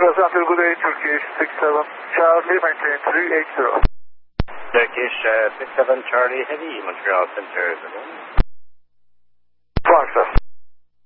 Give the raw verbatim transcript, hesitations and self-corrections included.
Los Angeles, good day, Turkish six seven Charlie, maintain three eight zero. Turkish uh, six seven Charlie Heavy, Montreal Center.